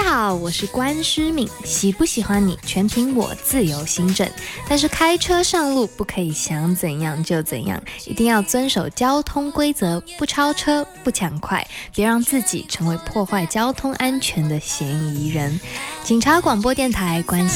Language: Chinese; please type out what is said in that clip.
好，我是关诗敏，喜不喜欢你全凭我自由心证，但是开车上路不可以想怎样就怎样，一定要遵守交通规则，不超车，不抢快，别让自己成为破坏交通安全的嫌疑人。警察广播电台关心